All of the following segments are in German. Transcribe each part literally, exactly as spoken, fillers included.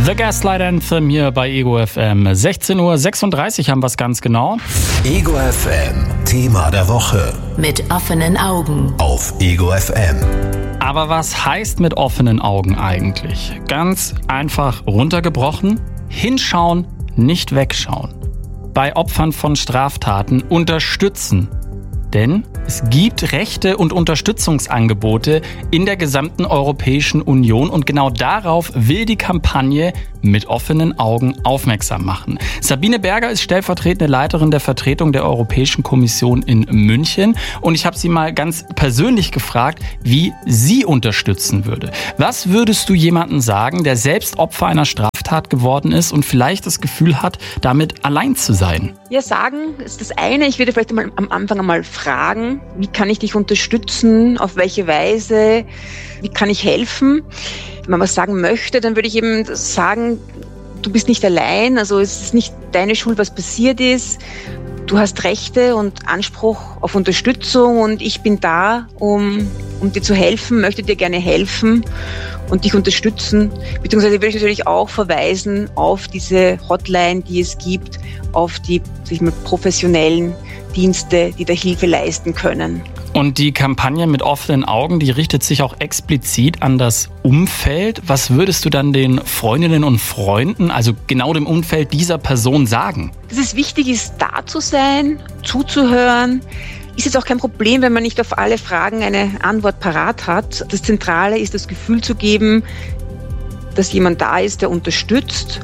The Gaslight Anthem hier bei Ego F M. sechzehn Uhr sechsunddreißig haben wir es ganz genau. Ego F M, Thema der Woche. Mit offenen Augen. Auf Ego F M. Aber was heißt mit offenen Augen eigentlich? Ganz einfach runtergebrochen: hinschauen, nicht wegschauen. Bei Opfern von Straftaten unterstützen. Denn es gibt Rechte und Unterstützungsangebote in der gesamten Europäischen Union und genau darauf will die Kampagne mit offenen Augen aufmerksam machen. Sabine Berger ist stellvertretende Leiterin der Vertretung der Europäischen Kommission in München und ich habe sie mal ganz persönlich gefragt, wie sie unterstützen würde. Was würdest du jemandem sagen, der selbst Opfer einer Straftat geworden ist und vielleicht das Gefühl hat, damit allein zu sein? Ja, sagen ist das eine. Ich würde vielleicht mal am Anfang einmal fragen, wie kann ich dich unterstützen, auf welche Weise, wie kann ich helfen? Wenn man was sagen möchte, dann würde ich eben sagen, du bist nicht allein, also es ist nicht deine Schuld, was passiert ist. Du hast Rechte und Anspruch auf Unterstützung und ich bin da, um, um dir zu helfen, möchte dir gerne helfen und dich unterstützen. Beziehungsweise würde ich natürlich auch verweisen auf diese Hotline, die es gibt, auf die sag ich mal, professionellen Dienste, die da Hilfe leisten können. Und die Kampagne mit offenen Augen, die richtet sich auch explizit an das Umfeld. Was würdest du dann den Freundinnen und Freunden, also genau dem Umfeld dieser Person, sagen? Dass es wichtig ist, da zu sein, zuzuhören. Ist jetzt auch kein Problem, wenn man nicht auf alle Fragen eine Antwort parat hat. Das Zentrale ist, das Gefühl zu geben, dass jemand da ist, der unterstützt.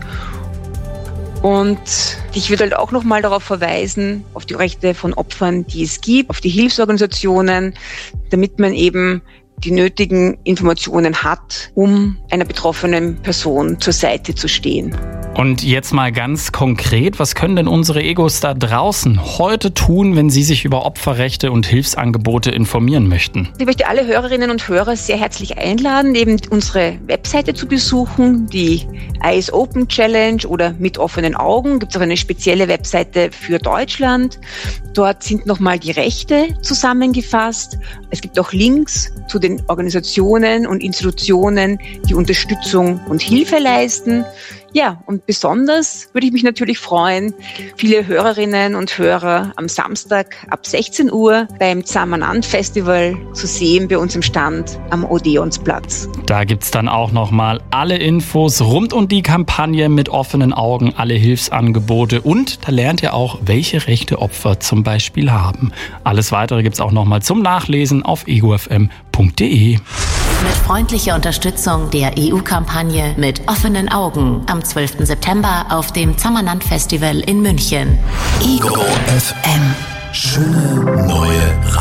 Und ich würde halt auch nochmal darauf verweisen, auf die Rechte von Opfern, die es gibt, auf die Hilfsorganisationen, damit man eben die nötigen Informationen hat, um einer betroffenen Person zur Seite zu stehen. Und jetzt mal ganz konkret, was können denn unsere Egos da draußen heute tun, wenn sie sich über Opferrechte und Hilfsangebote informieren möchten? Ich möchte alle Hörerinnen und Hörer sehr herzlich einladen, eben unsere Webseite zu besuchen, die Eyes Open Challenge oder mit offenen Augen. Gibt es auch eine spezielle Webseite für Deutschland. Dort sind nochmal die Rechte zusammengefasst. Es gibt auch Links zu den Organisationen und Institutionen, die Unterstützung und Hilfe leisten. Ja, und besonders würde ich mich natürlich freuen, viele Hörerinnen und Hörer am Samstag ab sechzehn Uhr beim Zamanant Festival zu sehen bei uns im Stand am Odeonsplatz. Da gibt's dann auch nochmal alle Infos rund um die Kampagne mit offenen Augen, alle Hilfsangebote und da lernt ihr auch, welche Rechte Opfer zum Beispiel haben. Alles Weitere gibt's auch nochmal zum Nachlesen auf ego f m punkt d e. Mit freundlicher Unterstützung der E U-Kampagne mit offenen Augen am zwölften September auf dem Zamanant Festival in München. Ego F M. Schöne neue